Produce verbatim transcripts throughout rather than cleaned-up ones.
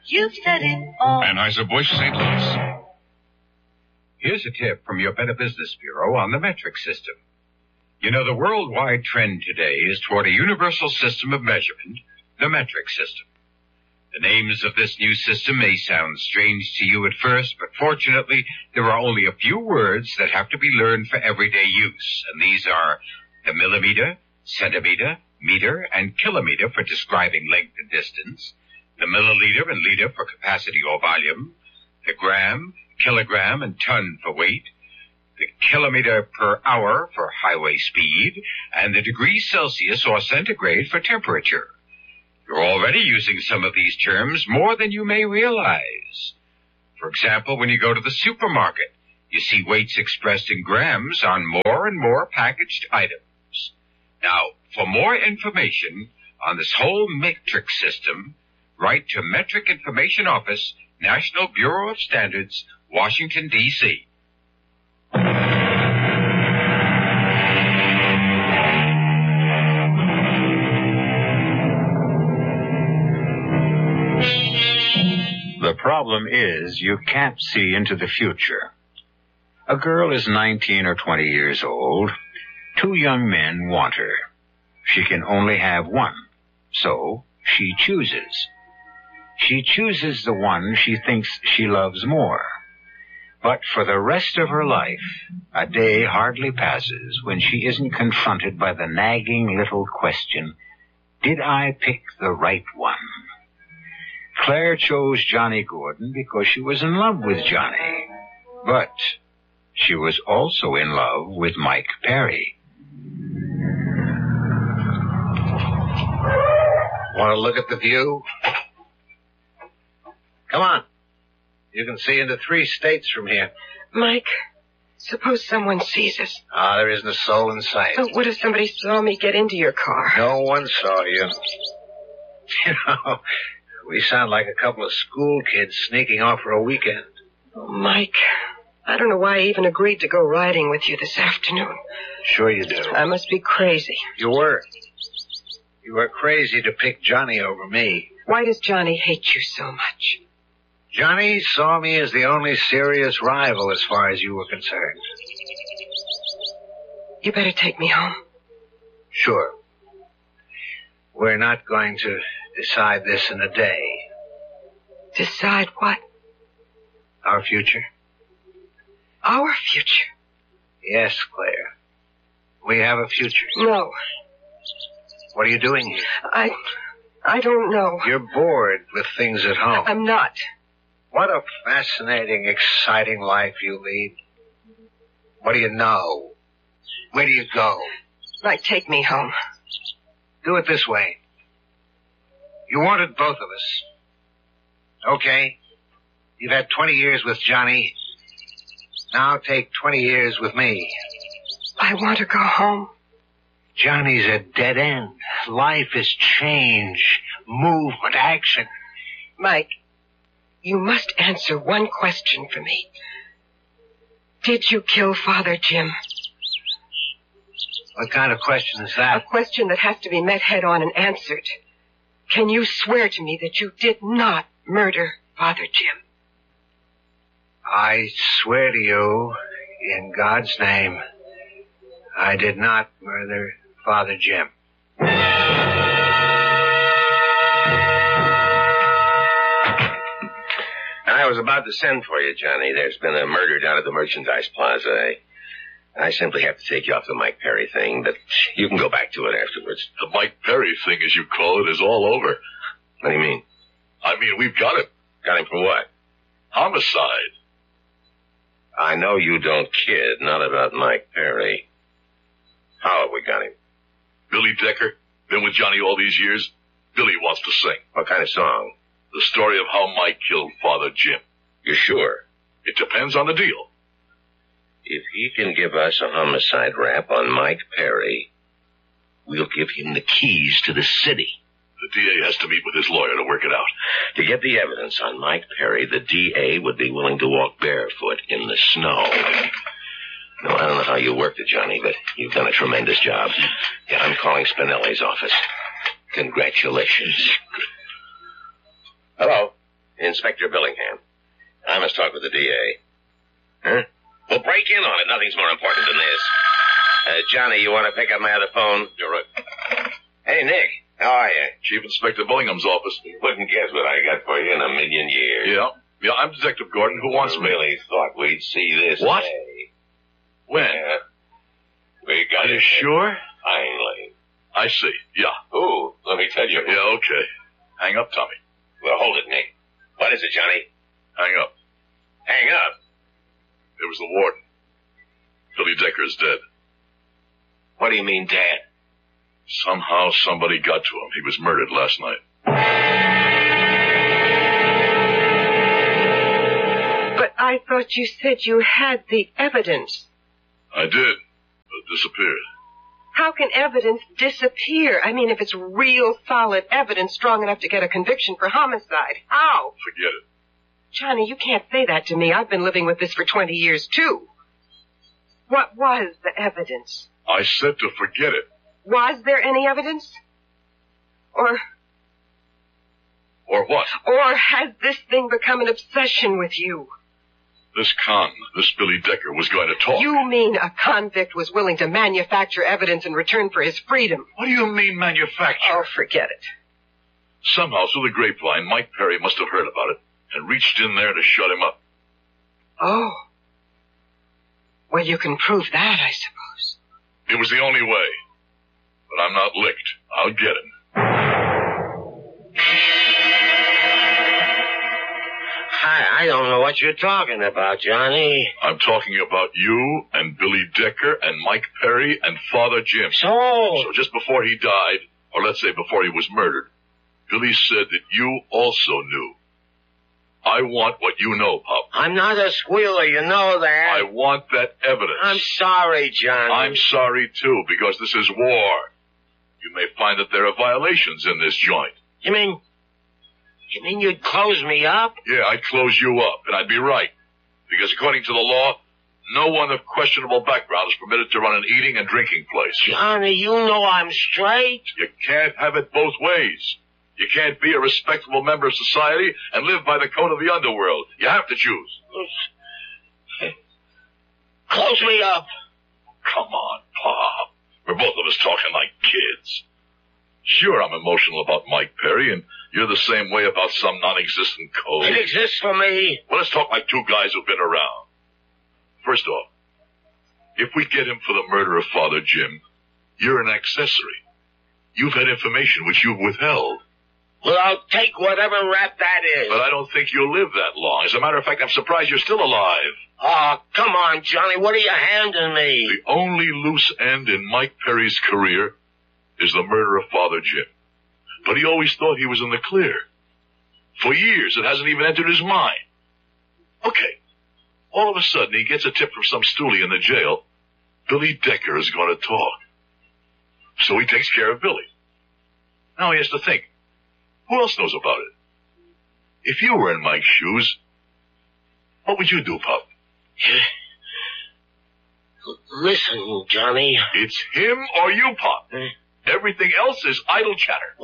You've said it all. Anheuser-Busch, Saint Louis. Here's a tip from your Better Business Bureau on the metric system. You know, the worldwide trend today is toward a universal system of measurement, the metric system. The names of this new system may sound strange to you at first, but fortunately, there are only a few words that have to be learned for everyday use, and these are the millimeter, centimeter, meter, and kilometer for describing length and distance, the milliliter and liter for capacity or volume, the gram, kilogram, and ton for weight, the kilometer per hour for highway speed, and the degrees Celsius or centigrade for temperature. You're already using some of these terms more than you may realize. For example, when you go to the supermarket, you see weights expressed in grams on more and more packaged items. Now, for more information on this whole metric system, write to Metric Information Office, National Bureau of Standards, Washington, D C The problem is you can't see into the future. A girl is nineteen or twenty years old. Two young men want her. She can only have one, so she chooses. She chooses the one she thinks she loves more. But for the rest of her life, a day hardly passes when she isn't confronted by the nagging little question, did I pick the right one? Claire chose Johnny Gordon because she was in love with Johnny. But she was also in love with Mike Perry. Want to look at the view? Come on. You can see into three states from here. Mike, suppose someone sees us. Ah, there isn't a soul in sight. But what if somebody saw me get into your car? No one saw you. You know, we sound like a couple of school kids sneaking off for a weekend. Oh, Mike, I don't know why I even agreed to go riding with you this afternoon. Sure you do. I must be crazy. You were. You were crazy to pick Johnny over me. Why does Johnny hate you so much? Johnny saw me as the only serious rival as far as you were concerned. You better take me home. Sure. We're not going to decide this in a day. Decide what? Our future. Our future? Yes, Claire. We have a future. No. What are you doing here? I... I don't know. You're bored with things at home. I'm not. What a fascinating, exciting life you lead. What do you know? Where do you go? Mike, take me home. Do it this way. You wanted both of us. Okay. You've had twenty years with Johnny. Now take twenty years with me. I want to go home. Johnny's a dead end. Life is change, movement, action. Mike, you must answer one question for me. Did you kill Father Jim? What kind of question is A that? question that has to be met head on and answered. Can you swear to me that you did not murder Father Jim? I swear to you, in God's name, I did not murder Father Jim. I was about to send for you, Johnny. There's been a murder down at the Merchandise Plaza. I, I simply have to take you off the Mike Perry thing, but you can go back to it afterwards. The Mike Perry thing, as you call it, is all over. What do you mean? I mean, we've got him. Got him for what? Homicide. I know you don't kid, not about Mike Perry. How have we got him? Billy Decker, been with Johnny all these years. Billy wants to sing. What kind of song? The story of how Mike killed Father Jim. You sure? It depends on the deal. If he can give us a homicide rap on Mike Perry, we'll give him the keys to the city. The D A has to meet with his lawyer to work it out. To get the evidence on Mike Perry, the D A would be willing to walk barefoot in the snow. No, I don't know how you worked it, Johnny, but you've done a tremendous job. Yeah, I'm calling Spinelli's office. Congratulations. Hello. Inspector Billingham. I must talk with the D A. Huh? Well, break in on it. Nothing's more important than this. Uh, Johnny, you want to pick up my other phone? You're right. Hey, Nick. How are you? Chief Inspector Billingham's office. You wouldn't guess what I got for you in a million years. Yeah. Yeah, I'm Detective Gordon. Who wants I me? really thought we'd see this What? day. When? Yeah. We got Are you it sure? finally. I see. Yeah. Ooh, let me tell you. Yeah, okay. Hang up, Tommy. Well, hold it, Nick. What is it, Johnny? Hang up. Hang up. It was the warden. Billy Decker's dead. What do you mean, Dad? Somehow somebody got to him. He was murdered last night. But I thought you said you had the evidence. I did, but it disappeared. How can evidence disappear? I mean, if it's real solid evidence strong enough to get a conviction for homicide. How? Forget it. Johnny, you can't say that to me. I've been living with this for twenty years, too. What was the evidence? I said to forget it. Was there any evidence? Or, Or what? or has this thing become an obsession with you? This con, this Billy Decker, was going to talk. You mean a convict was willing to manufacture evidence in return for his freedom? What do you mean manufacture? Oh, forget it. Somehow, through the grapevine, Mike Perry must have heard about it and reached in there to shut him up. Oh. Well, you can prove that, I suppose. It was the only way. But I'm not licked. I'll get him. I, I don't know what you're talking about, Johnny. I'm talking about you and Billy Decker and Mike Perry and Father Jim. So? So just before he died, or let's say before he was murdered, Billy said that you also knew. I want what you know, Pop. I'm not a squealer, you know that. I want that evidence. I'm sorry, Johnny. I'm sorry, too, because this is war. You may find that there are violations in this joint. You mean... You mean you'd close me up? Yeah, I'd close you up, and I'd be right. Because according to the law, no one of questionable background is permitted to run an eating and drinking place. Johnny, you know I'm straight. You can't have it both ways. You can't be a respectable member of society and live by the code of the underworld. You have to choose. Close me up. Come on, Pop. We're both of us talking like kids. Sure, I'm emotional about Mike Perry, and you're the same way about some non-existent code. It exists for me. Well, let's talk like two guys who've been around. First off, if we get him for the murder of Father Jim, you're an accessory. You've had information which you've withheld. Well, I'll take whatever rap that is. But I don't think you'll live that long. As a matter of fact, I'm surprised you're still alive. Oh, come on, Johnny. What are you handing me? The only loose end in Mike Perry's career is the murder of Father Jim. But he always thought he was in the clear. For years, it hasn't even entered his mind. Okay. All of a sudden, he gets a tip from some stoolie in the jail. Billy Decker is going to talk. So he takes care of Billy. Now he has to think. Who else knows about it? If you were in Mike's shoes, what would you do, Pop? Listen, Johnny. It's him or you, Pop. Huh? Everything else is idle chatter.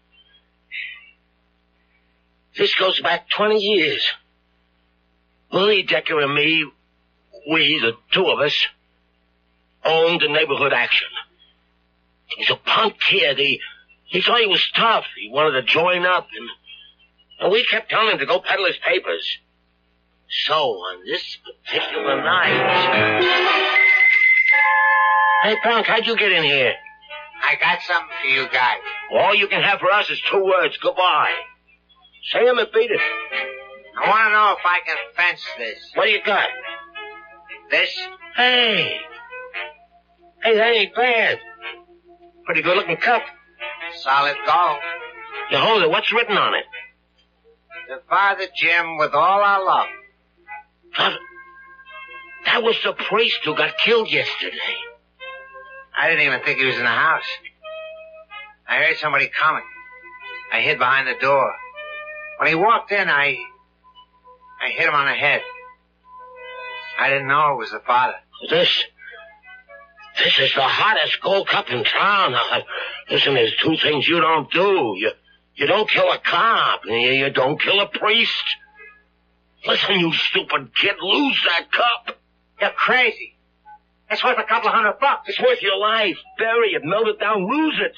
This goes back twenty years. Billy Decker and me, we, the two of us, owned the neighborhood action. He's a punk kid. He, he thought he was tough. He wanted to join up, and, and we kept telling him to go peddle his papers. So, on this particular night... Hey, Punk, how'd you get in here? I got something for you guys. All you can have for us is two words, goodbye. Say them and beat it. I want to know if I can fence this. What do you got? This? Hey. Hey, that ain't bad. Pretty good-looking cup. Solid gold. You hold it. What's written on it? To Father Jim with all our love. That, that was the priest who got killed yesterday. I didn't even think he was in the house. I heard somebody coming. I hid behind the door. When he walked in, I... I hit him on the head. I didn't know it was the father. This... This is the hottest gold cup in town. Uh, listen, there's two things you don't do. You, you don't kill a cop, and you, you don't kill a priest. Listen, you stupid kid, lose that cup. You're crazy. It's worth a couple of hundred bucks. It's worth your life. Bury it, melt it down, lose it.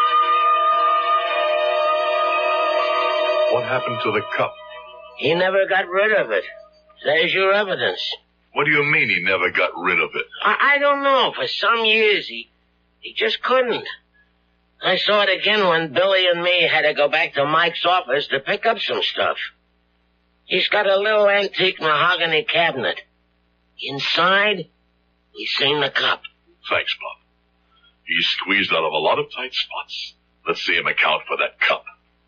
What happened to the cup? He never got rid of it. There's your evidence. What do you mean he never got rid of it? I, I don't know. For some years, he, he just couldn't. I saw it again when Billy and me had to go back to Mike's office to pick up some stuff. He's got a little antique mahogany cabinet. Inside, we seen the cup. Thanks, Bob. He's squeezed out of a lot of tight spots. Let's see him account for that cup.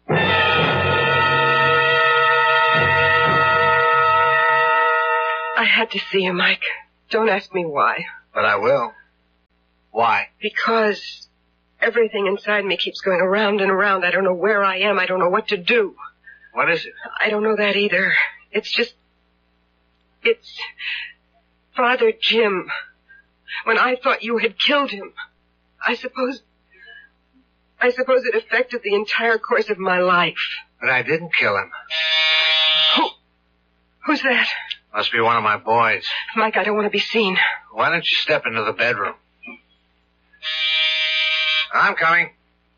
I had to see you, Mike. Don't ask me why. But I will. Why? Because everything inside me keeps going around and around. I don't know where I am. I don't know what to do. What is it? I don't know that either. It's just... It's... Father Jim. When I thought you had killed him, I suppose... I suppose it affected the entire course of my life. But I didn't kill him. Who? Who's that? Must be one of my boys. Mike, I don't want to be seen. Why don't you step into the bedroom? I'm coming.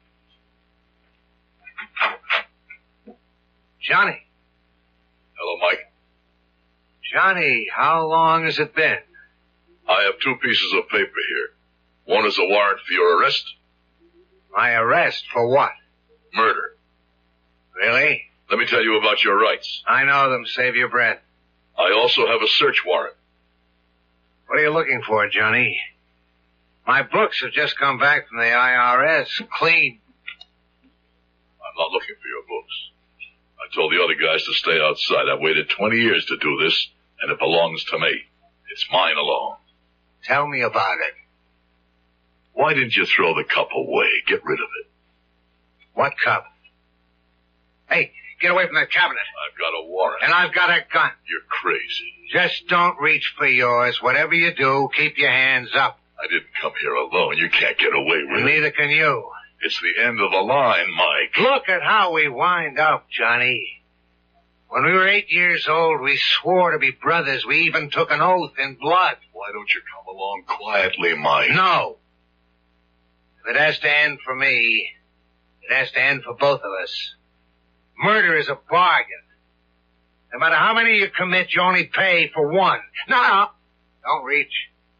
Johnny. Hello, Mike. Johnny, how long has it been? I have two pieces of paper here. One is a warrant for your arrest. My arrest for what? Murder. Really? Let me tell you about your rights. I know them. Save your breath. I also have a search warrant. What are you looking for, Johnny? My books have just come back from the I R S, clean. I'm not looking for your books. I told the other guys to stay outside. I've waited twenty years to do this, and it belongs to me. It's mine alone. Tell me about it. Why didn't you throw the cup away? Get rid of it. What cup? Hey, get away from that cabinet. I've got a warrant. And I've got a gun. You're crazy. Just don't reach for yours. Whatever you do, keep your hands up. I didn't come here alone. You can't get away with And it. neither can you. It's the end of the line, Mike. Look at how we wind up, Johnny. When we were eight years old, we swore to be brothers. We even took an oath in blood. Why don't you come along quietly, Mike? No. If it has to end for me, it has to end for both of us. Murder is a bargain. No matter how many you commit, you only pay for one. No, no. Don't reach.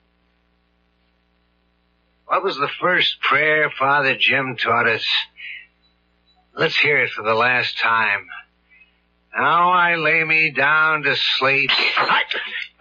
What was the first prayer Father Jim taught us? Let's hear it for the last time. Now I lay me down to sleep. I,